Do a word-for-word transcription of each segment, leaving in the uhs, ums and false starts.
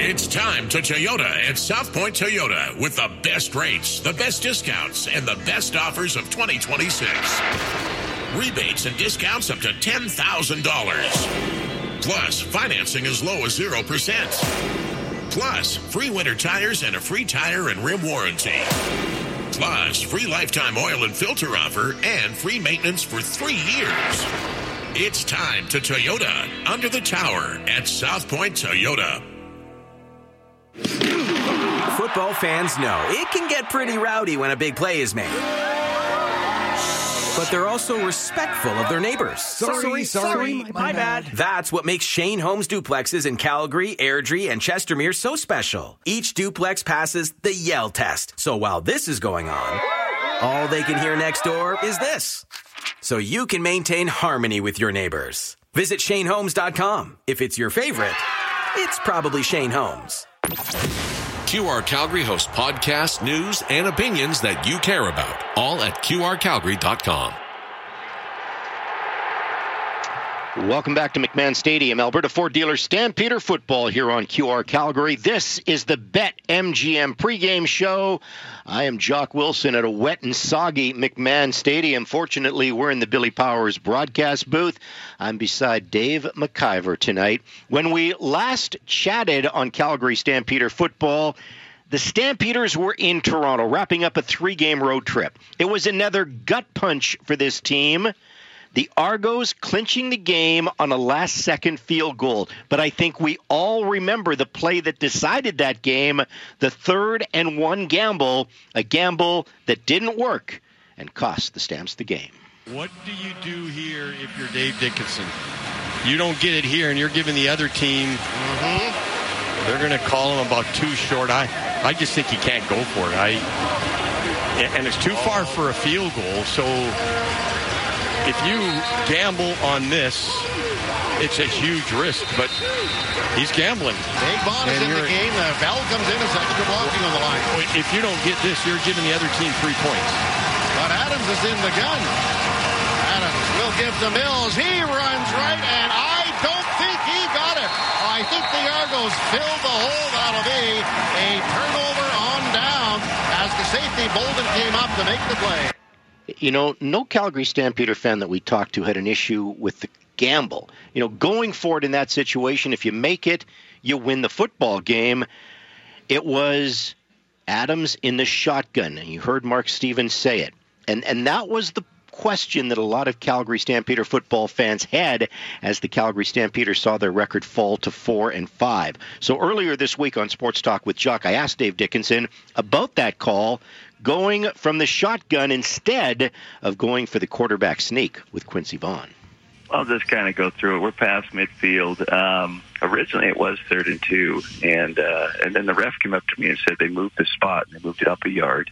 It's time to Toyota at South Point Toyota with the best rates, the best discounts, and the best offers of twenty twenty-six. Rebates and discounts up to ten thousand dollars. Plus, financing as low as zero percent. Plus, free winter tires and a free tire and rim warranty. Plus, free lifetime oil and filter offer and free maintenance for three years. It's time to Toyota under the tower at South Point Toyota. Football fans know it can get pretty rowdy when a big play is made. But they're also respectful of their neighbors. Sorry, sorry, sorry my, my bad. That's what makes Shane Homes duplexes in Calgary, Airdrie, and Chestermere so special. Each duplex passes the yell test. So while this is going on, all they can hear next door is this. So you can maintain harmony with your neighbors. Visit Shane Homes dot com. If it's your favorite, it's probably Shane Homes. Q R Calgary hosts podcasts, news, and opinions that you care about, all at Q R Calgary dot com. Welcome back to McMahon Stadium, Alberta Ford Dealer Stampeder Football here on Q R Calgary. This is the Bet M G M pregame show. I am Jock Wilson at a wet and soggy McMahon Stadium. Fortunately, we're in the Billy Powers broadcast booth. I'm beside Dave McIver tonight. When we last chatted on Calgary Stampeder Football, the Stampeders were in Toronto, wrapping up a three-game road trip. It was another gut punch for this team. The Argos clinching the game on a last-second field goal. But I think we all remember the play that decided that game, the third and one gamble, a gamble that didn't work and cost the Stamps the game. What do you do here if you're Dave Dickinson? You don't get it here, and you're giving the other team, mm-hmm. they're going to call him about two short. I, I just think you can't go for it. I, and it's too far for a field goal, so if you gamble on this, it's a huge risk, but he's gambling. Dave Bond is in the game. The bell comes in as extra blocking on the line. If you don't get this, you're giving the other team three points. But Adams is in the gun. Adams will give to Mills. He runs right, and I don't think he got it. I think the Argos filled the hole. That'll be a turnover on down as the safety Bolden came up to make the play. You know, no Calgary Stampeder fan that we talked to had an issue with the gamble. You know, going for it in that situation, if you make it, you win the football game. It was Adams in the shotgun, and you heard Mark Stevens say it. And and that was the question that a lot of Calgary Stampeder football fans had as the Calgary Stampeders saw their record fall to four and five. So earlier this week on Sports Talk with Jock, I asked Dave Dickinson about that call, going from the shotgun instead of going for the quarterback sneak with Quincy Vaughn. I'll just kind of go through it. We're past midfield. Um, originally, it was third and two, and uh, and then the ref came up to me and said they moved the spot and they moved it up a yard.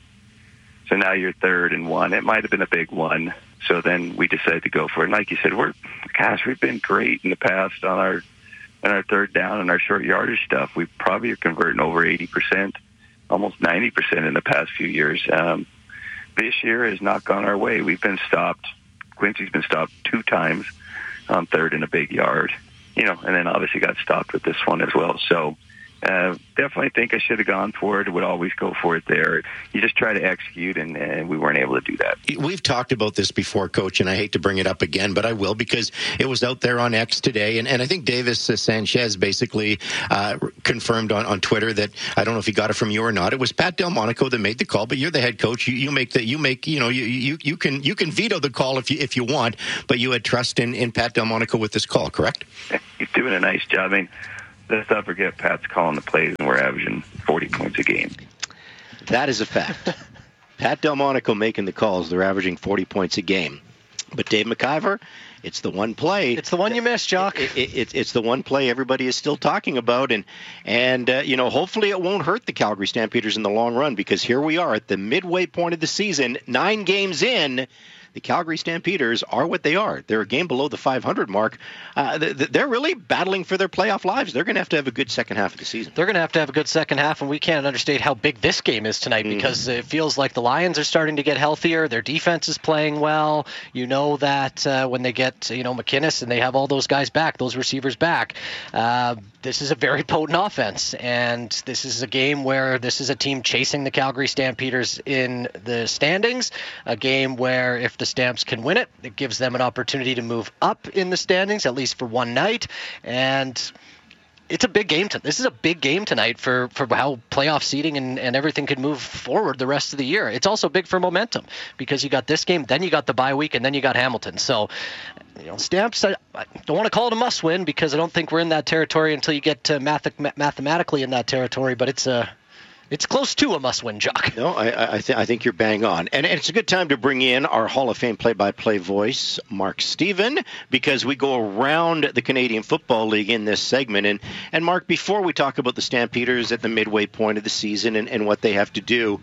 So now you're third and one. It might have been a big one. So then we decided to go for it. And like you said, we're gosh, we've been great in the past on our on our third down and our short yardage stuff. We probably are converting over eighty percent. Almost ninety percent in the past few years. Um, this year has not gone our way. We've been stopped. Quincy's been stopped two times on third in a big yard, you know, and then obviously got stopped with this one as well. So uh, definitely think I should have gone for it. Would always go for it there. You just try to execute, and, and we weren't able to do that. We've talked about this before, Coach, and I hate to bring it up again, but I will because it was out there on X today, and, and I think Davis uh, Sanchez basically uh, confirmed on, on Twitter that, I don't know if he got it from you or not, it was Pat Delmonico that made the call, but you're the head coach. You, you make the, you make, you know, you, you, you can you can veto the call if you if you want, but you had trust in, in Pat Delmonico with this call, correct? He's doing a nice job. I mean, let's not forget Pat's calling the plays, and we're averaging forty points a game. That is a fact. Pat Delmonico making the calls. They're averaging forty points a game. But Dave McIver, it's the one play. It's the one you missed, Jock. It, it, it, it's the one play everybody is still talking about. And, and uh, you know, hopefully it won't hurt the Calgary Stampeders in the long run, because here we are at the midway point of the season, nine games in. the Calgary Stampeders are what they are. They're a game below the five hundred mark. Uh, they're really battling for their playoff lives. They're going to have to have a good second half of the season. They're going to have to have a good second half, and we can't understate how big this game is tonight mm. because it feels like the Lions are starting to get healthier. Their defense is playing well. You know that uh, when they get, you know, McInnes and they have all those guys back, those receivers back, uh, this is a very potent offense, and this is a game where this is a team chasing the Calgary Stampeders in the standings, a game where if the Stamps can win it, it gives them an opportunity to move up in the standings, at least for one night, and it's a big game. To, this is a big game tonight for, for how playoff seeding and, and everything could move forward the rest of the year. It's also big for momentum because you got this game, then you got the bye week, and then you got Hamilton. So, you know, Stamps, I, I don't want to call it a must-win because I don't think we're in that territory until you get to math, mathematically in that territory, but it's a It's close to a must-win, Jock. No, I, I, th- I think you're bang on. And it's a good time to bring in our Hall of Fame play-by-play voice, Mark Stephen, because we go around the Canadian Football League in this segment. And, and Mark, before we talk about the Stampeders at the midway point of the season and, and what they have to do,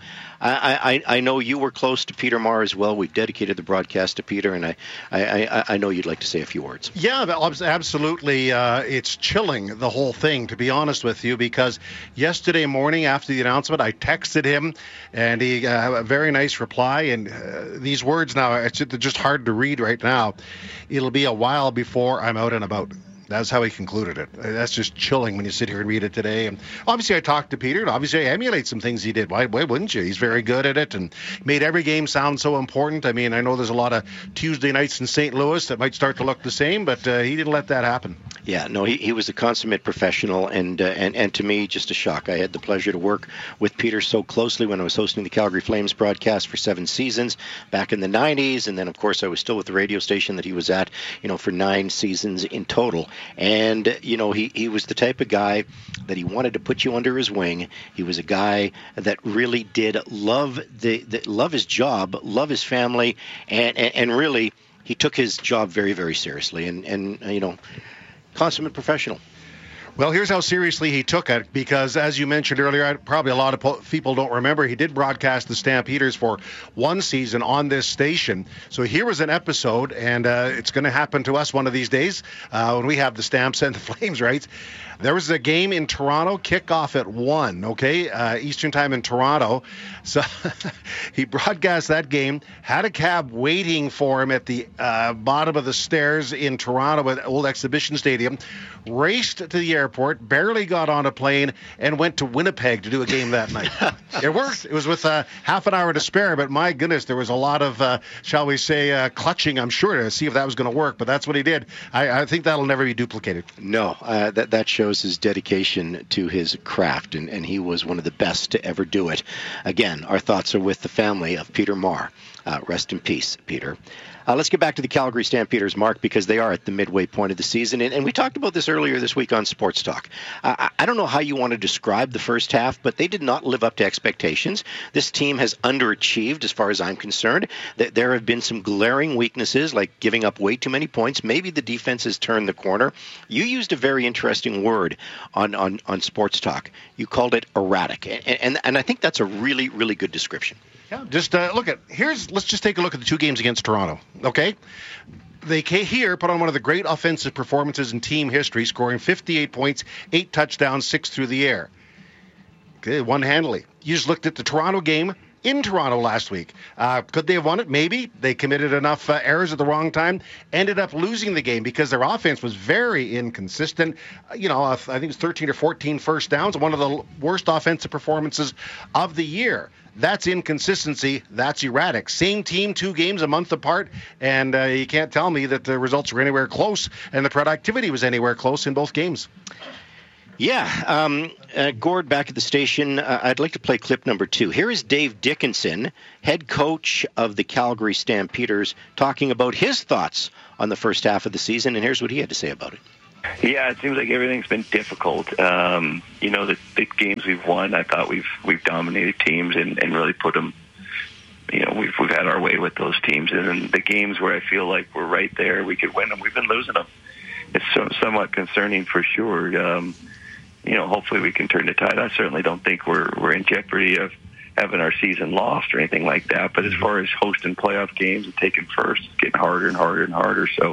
I, I, I know you were close to Peter Maher as well. We've dedicated the broadcast to Peter, and I, I, I, I know you'd like to say a few words. Yeah, absolutely. Uh, it's chilling, the whole thing, to be honest with you, because yesterday morning after the announcement, I texted him, and he uh, a very nice reply. And uh, these words now, it's just hard to read right now. It'll be a while before I'm out and about. That's how he concluded it. That's just chilling when you sit here and read it today. And obviously, I talked to Peter, and obviously, I emulate some things he did. Why, why wouldn't you? He's very good at it and made every game sound so important. I mean, I know there's a lot of Tuesday nights in Saint Louis that might start to look the same, but uh, he didn't let that happen. Yeah, no, he, he was a consummate professional, and, uh, and and to me, just a shock. I had the pleasure to work with Peter so closely when I was hosting the Calgary Flames broadcast for seven seasons back in the nineties, and then, of course, I was still with the radio station that he was at, you know, for nine seasons in total. And, you know, he, he was the type of guy that he wanted to put you under his wing. He was a guy that really did love the, the love his job, love his family, and, and, and really he took his job very, very seriously. And, and you know, consummate professional. Well, here's how seriously he took it, because as you mentioned earlier, probably a lot of po- people don't remember, he did broadcast the Stampeders for one season on this station. So here was an episode, and uh, it's going to happen to us one of these days uh, when we have the Stamps and the Flames, right? There was a game in Toronto, kickoff at one, okay, uh, Eastern time in Toronto. So he broadcast that game, had a cab waiting for him at the uh, bottom of the stairs in Toronto at Old Exhibition Stadium, raced to the airport, barely got on a plane, and went to Winnipeg to do a game that night. It worked. It was with uh, half an hour to spare, but my goodness, there was a lot of, uh, shall we say, uh, clutching, I'm sure, to see if that was going to work, but that's what he did. I, I think that'll never be duplicated. No, uh, that, that shows his dedication to his craft, and, and he was one of the best to ever do it. Again, our thoughts are with the family of Peter Maher. Uh, rest in peace, Peter. Uh, let's get back to the Calgary Stampeders, Mark, because they are at the midway point of the season. And, and we talked about this earlier this week on Sports Talk. Uh, I, I don't know how you want to describe the first half, but they did not live up to expectations. This team has underachieved as far as I'm concerned. Th- there have been some glaring weaknesses, like giving up way too many points. Maybe the defense has turned the corner. You used a very interesting word on, on, on Sports Talk. You called it erratic. And, and, and I think that's a really, really good description. Yeah, just uh, look at, here's, let's just take a look at the two games against Toronto, okay? They came here, put on one of the great offensive performances in team history, scoring fifty-eight points, eight touchdowns, six through the air. Okay, one handily. You just looked at the Toronto game in Toronto last week. Uh, could they have won it? Maybe. They committed enough uh, errors at the wrong time, ended up losing the game because their offense was very inconsistent. Uh, you know, uh, I think it was thirteen or fourteen first downs, one of the worst offensive performances of the year. That's inconsistency. That's erratic. Same team, two games a month apart, and uh, you can't tell me that the results were anywhere close and the productivity was anywhere close in both games. Yeah, um, uh, Gord back at the station. Uh, I'd like to play clip number two. Here is Dave Dickenson, head coach of the Calgary Stampeders, talking about his thoughts on the first half of the season, and here's what he had to say about it. Yeah, it seems like everything's been difficult. Um, you know, the big games we've won, I thought we've we've dominated teams and, and really put them. You know, we've we've had our way with those teams, and then the games where I feel like we're right there, we could win them. We've been losing them. It's so, somewhat concerning for sure. Um, you know, hopefully we can turn the tide. I certainly don't think we're we're in jeopardy of having our season lost or anything like that. But as far as hosting playoff games and taking first, it's getting harder and harder and harder. So,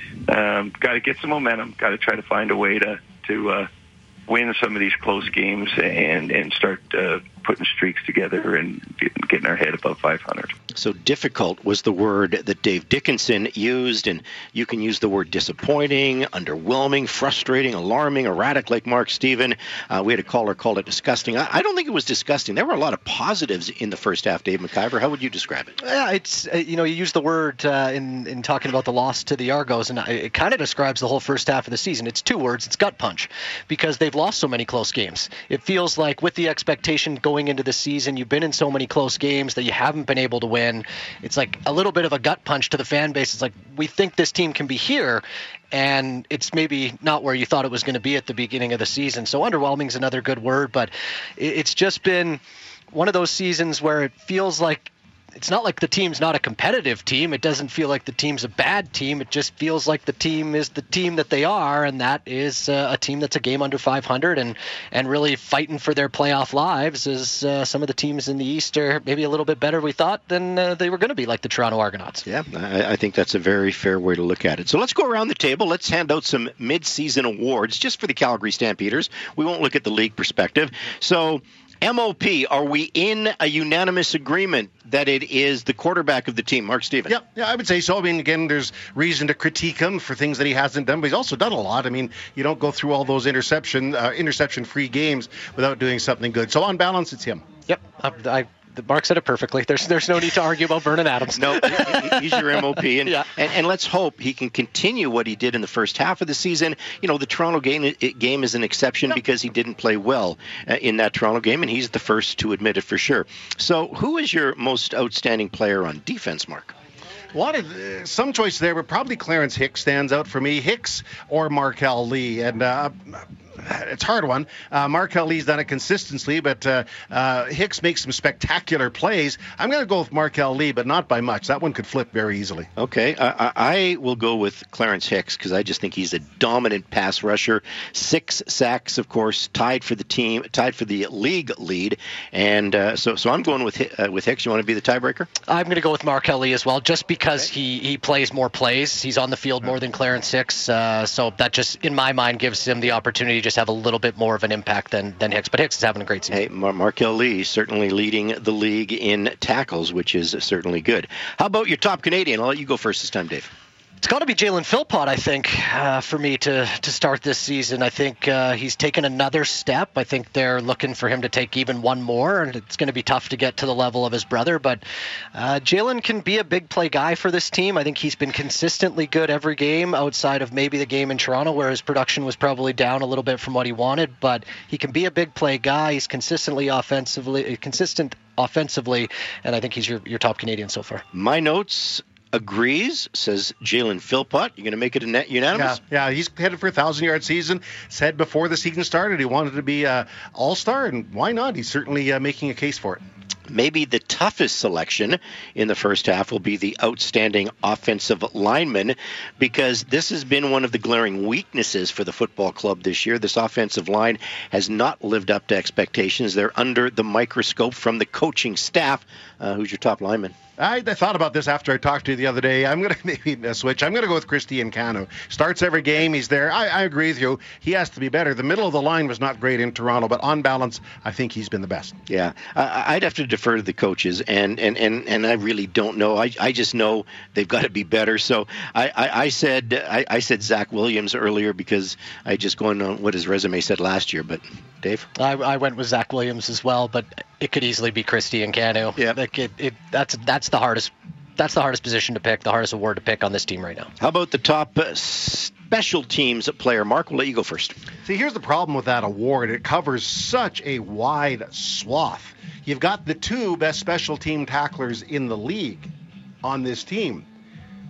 um, got to get some momentum. Got to try to find a way to to uh, win some of these close games and and start uh, putting streaks together and getting, getting our head above five hundred. So difficult was the word that Dave Dickenson used, and you can use the word disappointing, underwhelming, frustrating, alarming, erratic, like Mark Steven. Uh, we had a caller call it disgusting. I, I don't think it was disgusting. There were a lot of positives in the first half, Dave McIver. How would you describe it? Yeah, it's uh, you know, you use the word uh, in in talking about the loss to the Argos, and it kind of describes the whole first half of the season. It's two words. It's gut punch, because they've lost so many close games. It feels like with the expectation going into the season, you've been in so many close games that you haven't been able to win. It's like a little bit of a gut punch to the fan base. It's like, we think this team can be here, and it's maybe not where you thought it was going to be at the beginning of the season. So underwhelming is another good word, but it's just been one of those seasons where it feels like it's not like the team's not a competitive team. It doesn't feel like the team's a bad team. It just feels like the team is the team that they are, and that is uh, a team that's a game under five hundred and, and really fighting for their playoff lives. As uh, some of the teams in the East are maybe a little bit better, we thought, than uh, they were going to be, like the Toronto Argonauts. Yeah, I, I think that's a very fair way to look at it. So let's go around the table. Let's hand out some mid-season awards just for the Calgary Stampeders. We won't look at the league perspective. So M O P, are we in a unanimous agreement that it is the quarterback of the team, Mark Steven? Yeah, yeah, I would say so. I mean, again, there's reason to critique him for things that he hasn't done, but he's also done a lot. I mean, you don't go through all those interception, uh, interception-free games without doing something good. So on balance, it's him. Yep, I, I Mark said it perfectly. There's there's no need to argue about Vernon Adams. No, he's your M O P, and, yeah. and and let's hope he can continue what he did in the first half of the season. You know, the Toronto game game is an exception, yeah, because he didn't play well uh, in that Toronto game, and he's the first to admit it for sure. So, who is your most outstanding player on defense, Mark? A lot of uh, some choice there, but probably Clarence Hicks stands out for me. Hicks or Markel Lee, and uh, it's a hard one. Uh, Markel Lee's done it consistently, but uh, uh, Hicks makes some spectacular plays. I'm going to go with Markel Lee, but not by much. That one could flip very easily. Okay, I, I will go with Clarence Hicks because I just think he's a dominant pass rusher. Six sacks, of course, tied for the team, tied for the league lead, and uh, so so I'm going with uh, with Hicks. You want to be the tiebreaker? I'm going to go with Markel Lee as well, just because. Because okay. he, he plays more plays. He's on the field more than Clarence Hicks. Uh, so that just, in my mind, gives him the opportunity to just have a little bit more of an impact than, than Hicks. But Hicks is having a great season. Hey, Mar- Markel Lee certainly leading the league in tackles, which is certainly good. How about your top Canadian? I'll let you go first this time, Dave. It's got to be Jalen Philpott, I think, uh, for me to, to start this season. I think uh, he's taken another step. I think they're looking for him to take even one more, and it's going to be tough to get to the level of his brother. But uh, Jalen can be a big play guy for this team. I think he's been consistently good every game outside of maybe the game in Toronto where his production was probably down a little bit from what he wanted. But he can be a big play guy. He's consistently offensively, consistent offensively, and I think he's your, your top Canadian so far. My notes... agrees, says Jalen Philpott. You're going to make it a net unanimous? Yeah, yeah, he's headed for a thousand-yard season. Said before the season started he wanted to be an all-star, and why not? He's certainly uh, making a case for it. Maybe the toughest selection in the first half will be the outstanding offensive lineman, because this has been one of the glaring weaknesses for the football club this year. This offensive line has not lived up to expectations. They're under the microscope from the coaching staff. Uh, who's your top lineman? I, I thought about this after I talked to you the other day. I'm going to maybe switch. I'm going to go with Christian Cano. Starts every game. He's there. I, I agree with you. He has to be better. The middle of the line was not great in Toronto, but on balance, I think he's been the best. Yeah, I, I'd have to defer to the coaches, and and, and, and I really don't know. I, I just know they've got to be better. So I, I, I said I, I said Zach Williams earlier because I just going on what his resume said last year. But Dave, I, I went with Zach Williams as well, but it could easily be Christian Cano. Yeah, like it, it that's that's the hardest. That's the hardest position to pick, the hardest award to pick on this team right now. How about the top uh, special teams player? Mark, we'll let you go first. See, here's the problem with that award. It covers such a wide swath. You've got the two best special team tacklers in the league on this team.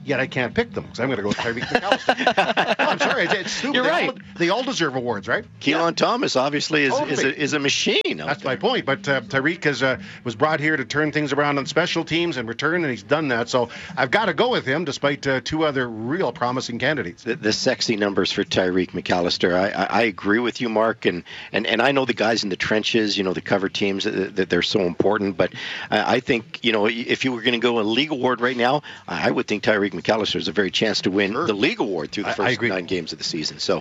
yet I can't pick them because I'm going to go with Tyreek McAllister. No, I'm sorry, it's stupid. You're they right. All, they all deserve awards, right? Keelan yeah. Thomas obviously is, totally. is, a, is a machine. That's my point. But uh, Tyreek has, uh, was brought here to turn things around on special teams and return, and he's done that. So I've got to go with him despite uh, two other real promising candidates. The, the sexy numbers for Tyreek McAllister. I, I, I agree with you, Mark, and, and, and I know the guys in the trenches, you know, the cover teams, that, that they're so important. But I, I think, you know, if you were going to go a league award right now, I would think Tyreek McAllister has a very chance to win sure. the league award through the I, first I nine games of the season. So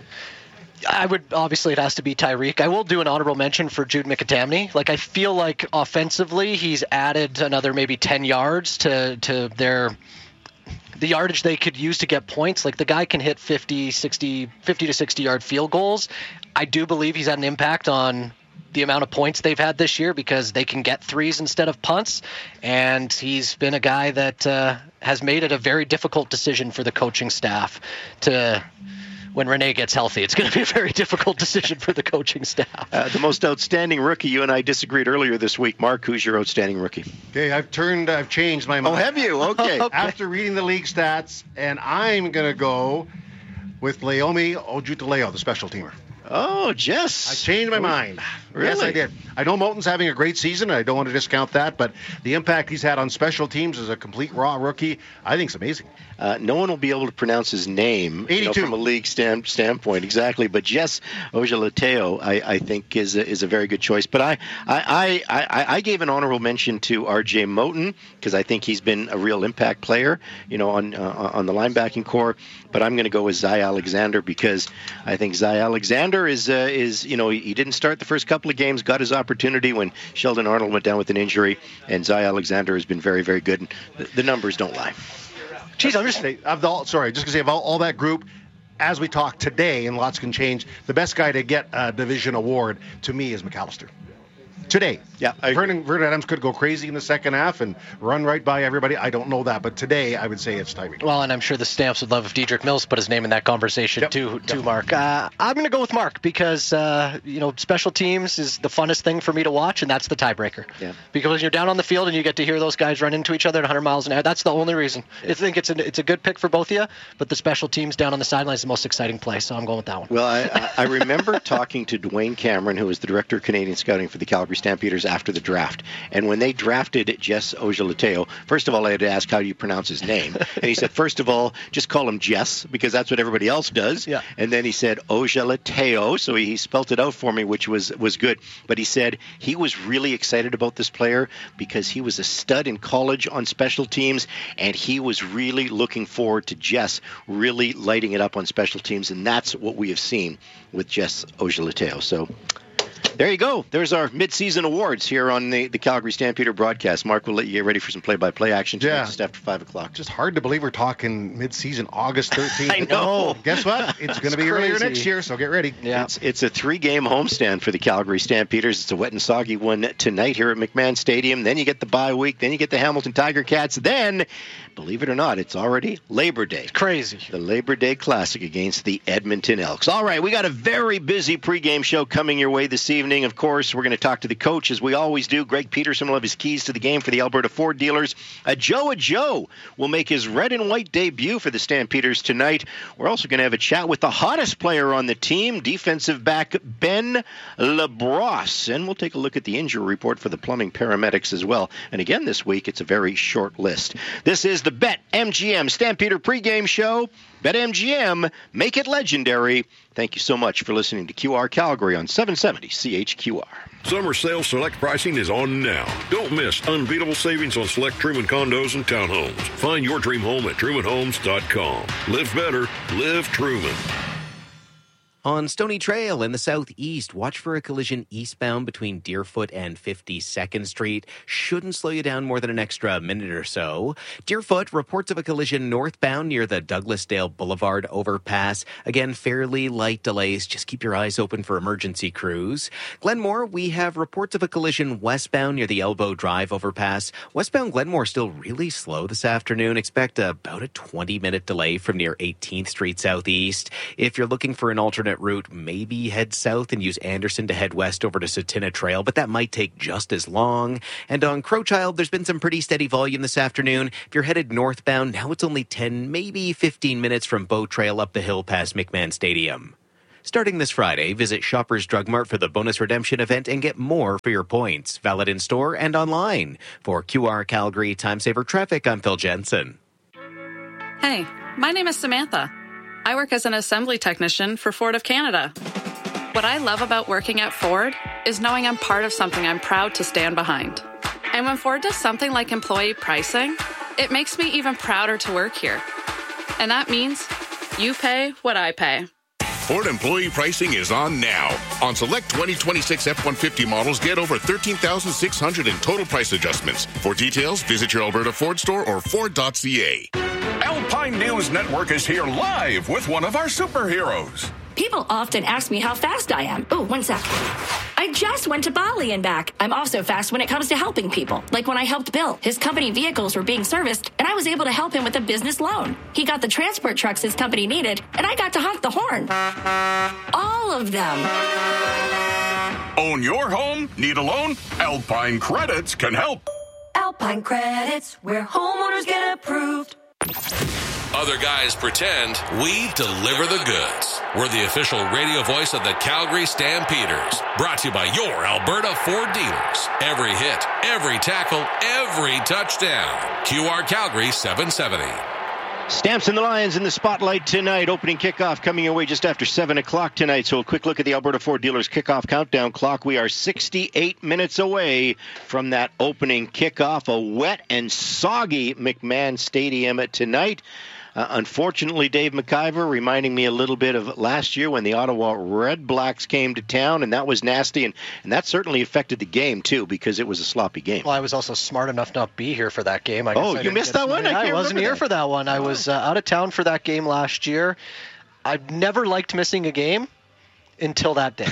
I would obviously it has to be Tyreek. I will do an honorable mention for Jude McAtamney. Like I feel like offensively he's added another maybe ten yards to to their the yardage they could use to get points. Like the guy can hit fifty, sixty, fifty to sixty yard field goals. I do believe he's had an impact on the amount of points they've had this year because they can get threes instead of punts. And he's been a guy that uh, has made it a very difficult decision for the coaching staff to, when Rene gets healthy, it's going to be a very difficult decision for the coaching staff. Uh, the most outstanding rookie, you and I disagreed earlier this week. Mark, who's your outstanding rookie? Okay, I've turned, I've changed my mind. Oh, have you? Okay. Okay. After reading the league stats, and I'm going to go with Leomi Ojutaleo, the special teamer. Oh, Jess. I changed my mind. Really? Yes, I did. I know Moulton's having a great season, and I don't want to discount that, but the impact he's had on special teams as a complete raw rookie, I think is amazing. Uh, no one will be able to pronounce his name you know, eighty-two from a league stand, standpoint, exactly. But Jess Ojulateo, I, I think, is a, is a very good choice. But I I, I, I, I gave an honorable mention to R J Moulton because I think he's been a real impact player, you know, on uh, on the linebacking core. But I'm going to go with Zy Alexander because I think Zy Alexander is uh, is you know he, he didn't start the first couple of games, got his opportunity when Sheldon Arnold went down with an injury, and Zy Alexander has been very very good. The, the numbers don't lie. Jeez, I'm just say, of the, sorry, just gonna say of all, all that group, as we talk today, and lots can change. The best guy to get a division award to me is McAllister. Today, yeah, I Vernon, Vernon Adams could go crazy in the second half and run right by everybody. I don't know that, but today I would say it's Tyreek. Well, and I'm sure the Stamps would love if Dedrick Mills put his name in that conversation yep. too, yep. too, Mark. Uh, I'm going to go with Mark because, uh, you know, special teams is the funnest thing for me to watch, and that's the tiebreaker. Yeah. Because when you're down on the field and you get to hear those guys run into each other at one hundred miles an hour, that's the only reason. I think it's a, it's a good pick for both of you, but the special teams down on the sideline is the most exciting play, so I'm going with that one. Well, I, I remember talking to Dwayne Cameron, who was the director of Canadian Scouting for the Calgary Stampeders after the draft. And when they drafted Jess Ojulateo, first of all, I had to ask how do you pronounce his name. And he said, first of all, just call him Jess, because that's what everybody else does. Yeah. And then he said Ojulateo, so he, he spelt it out for me, which was, was good. But he said he was really excited about this player because he was a stud in college on special teams, and he was really looking forward to Jess really lighting it up on special teams, and that's what we have seen with Jess Ojulateo. So there you go. There's our mid-season awards here on the, the Calgary Stampeder broadcast. Mark, we'll let you get ready for some play-by-play action tonight, Yeah. just after five o'clock. Just hard to believe we're talking mid-season, August thirteenth. I know. Guess what? It's going to be earlier next year, so get ready. Yeah. It's, it's a three-game homestand for the Calgary Stampeders. It's a wet and soggy one tonight here at McMahon Stadium. Then you get the bye week. Then you get the Hamilton Tiger Cats. Then, believe it or not, it's already Labor Day. Crazy. The Labor Day Classic against the Edmonton Elks. All right, we got a very busy pregame show coming your way this evening. Of course, we're going to talk to the coach, as we always do. Greg Peterson will have his keys to the game for the Alberta Ford dealers. A Joe a Joe will make his red and white debut for the Stampeders tonight. We're also going to have a chat with the hottest player on the team, defensive back Ben LaBrosse. And we'll take a look at the injury report for the plumbing paramedics as well. And again, this week, it's a very short list. This is the Bet M G M Stampeder pregame show. BetMGM, make it legendary. Thank you so much for listening to Q R Calgary on seven seventy C H Q R. Summer sales select pricing is on now. Don't miss unbeatable savings on select Truman condos and townhomes. Find your dream home at truman homes dot com. Live better, live Truman. On Stony Trail in the southeast, watch for a collision eastbound between Deerfoot and fifty-second Street. Shouldn't slow you down more than an extra minute or so. Deerfoot, reports of a collision northbound near the Douglasdale Boulevard overpass. Again, fairly light delays. Just keep your eyes open for emergency crews. Glenmore, we have reports of a collision westbound near the Elbow Drive overpass. Westbound Glenmore still really slow this afternoon. Expect about a twenty-minute delay from near eighteenth Street southeast. If you're looking for an alternate alternate route, maybe head south and use Anderson to head west over to Satina Trail, but that might take just as long. And on Crowchild, there's been some pretty steady volume this afternoon. If you're headed northbound, now it's only ten, maybe fifteen minutes from Bow Trail up the hill past McMahon Stadium. Starting this Friday, visit Shoppers Drug Mart for the bonus redemption event and get more for your points. Valid in store and online. For Q R Calgary Time Saver Traffic, I'm Phil Jensen. Hey, my name is Samantha. I work as an assembly technician for Ford of Canada. What I love about working at Ford is knowing I'm part of something I'm proud to stand behind. And when Ford does something like employee pricing, it makes me even prouder to work here. And that means you pay what I pay. Ford employee pricing is on now. On select twenty twenty-six F one fifty models, get over thirteen thousand six hundred in total price adjustments. For details, visit your Alberta Ford store or Ford dot C A. Alpine News Network is here live with one of our superheroes. People often ask me how fast I am. Oh, one sec. I just went to Bali and back. I'm also fast when it comes to helping people. Like when I helped Bill. His company vehicles were being serviced, and I was able to help him with a business loan. He got the transport trucks his company needed, and I got to honk the horn. All of them. Own your home? Need a loan? Alpine Credits can help. Alpine Credits, where homeowners get approved. Other guys pretend, we deliver the goods. We're the official radio voice of the Calgary Stampeders. Brought to you by your Alberta Ford dealers. Every hit, every tackle, every touchdown. Q R Calgary seven seventy. Stamps and the Lions in the spotlight tonight. Opening kickoff coming your way just after seven o'clock tonight. So a quick look at the Alberta Ford Dealers kickoff countdown clock. We are sixty-eight minutes away from that opening kickoff. A wet and soggy McMahon Stadium tonight. Uh, unfortunately, Dave McIver reminding me a little bit of last year when the Ottawa Red Blacks came to town, and that was nasty, and, and that certainly affected the game, too, because it was a sloppy game. Well, I was also smart enough to not be here for that game. I guess oh, I you missed that one? I, I, I wasn't here that. for that one. I was uh, out of town for that game last year. I've never liked missing a game until that day.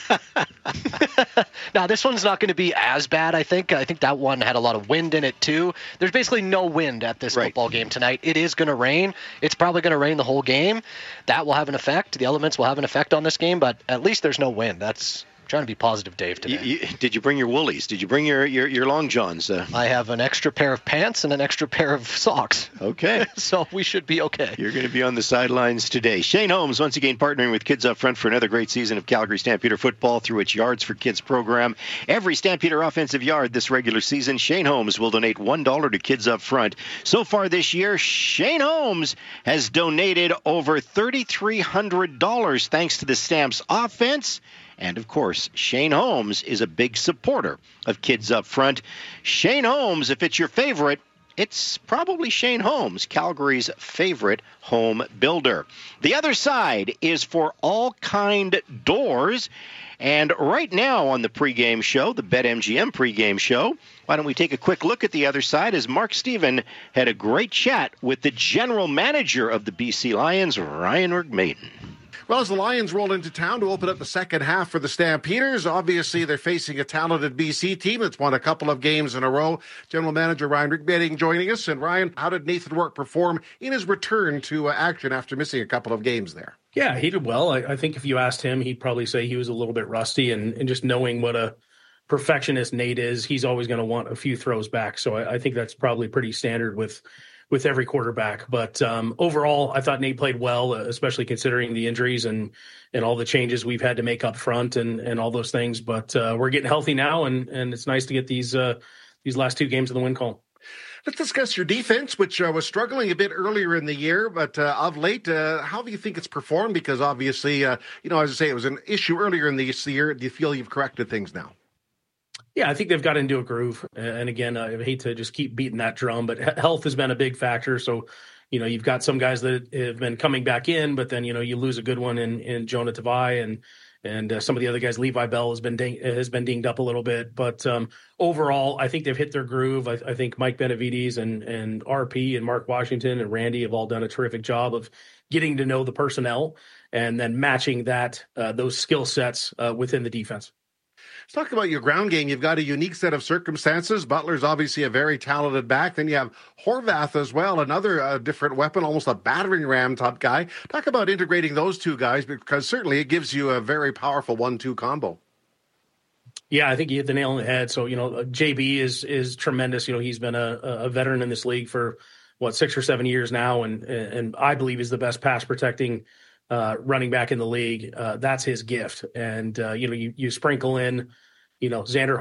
Now, this one's not going to be as bad, I think. I think that one had a lot of wind in it, too. There's basically no wind at this right. football game tonight. It is going to rain. It's probably going to rain the whole game. That will have an effect. The elements will have an effect on this game, but at least there's no wind. That's trying to be positive, Dave, today. You, you, did you bring your woolies? Did you bring your, your, your long johns? Uh... I have an extra pair of pants and an extra pair of socks. Okay. So we should be okay. You're going to be on the sidelines today. Shane Holmes, once again, partnering with Kids Up Front for another great season of Calgary Stampeder football through its Yards for Kids program. Every Stampeder offensive yard this regular season, Shane Holmes will donate one dollar to Kids Up Front. So far this year, Shane Holmes has donated over three thousand three hundred dollars thanks to the Stamps offense. And, of course, Shane Holmes is a big supporter of Kids Up Front. Shane Holmes, if it's your favorite, it's probably Shane Holmes, Calgary's favorite home builder. The other side is for All Kind Doors. And right now on the pregame show, the BetMGM pregame show, why don't we take a quick look at the other side as Mark Stephen had a great chat with the general manager of the B C Lions, Ryan McMaden. Well, as the Lions roll into town to open up the second half for the Stampeders, obviously they're facing a talented B C team that's won a couple of games in a row. General Manager Ryan McMaden joining us. And Ryan, how did Nathan Rourke perform in his return to uh, action after missing a couple of games there? Yeah, he did well. I, I think if you asked him, he'd probably say he was a little bit rusty. And, and just knowing what a perfectionist Nate is, he's always going to want a few throws back. So I, I think that's probably pretty standard with with every quarterback. But um, overall, I thought Nate played well, especially considering the injuries and and all the changes we've had to make up front and, and all those things. But uh, we're getting healthy now, and, and it's nice to get these uh, these last two games of the win column. Let's discuss your defense, which uh, was struggling a bit earlier in the year, but uh, of late, uh, how do you think it's performed? Because obviously, uh, you know, as I say, it was an issue earlier in the year. Do you feel you've corrected things now? Yeah, I think they've got into a groove. And again, I hate to just keep beating that drum, but health has been a big factor. So, you know, you've got some guys that have been coming back in, but then, you know, you lose a good one in, in Jonah Tavai and and uh, some of the other guys. Levi Bell has been ding- has been dinged up a little bit. But um, overall, I think they've hit their groove. I, I think Mike Benavides and, and R P and Mark Washington and Randy have all done a terrific job of getting to know the personnel and then matching that uh, those skill sets uh, within the defense. Let's talk about your ground game. You've got a unique set of circumstances. Butler's obviously a very talented back. Then you have Horvath as well, another uh, different weapon, almost a battering ram type guy. Talk about integrating those two guys, because certainly it gives you a very powerful one two combo. Yeah, I think you hit the nail on the head. So, you know, J B is is tremendous. You know, he's been a, a veteran in this league for, what, six or seven years now, and and I believe is the best pass protecting uh, running back in the league. Uh, that's his gift. And, uh, you know, you, you sprinkle in, you know, Xander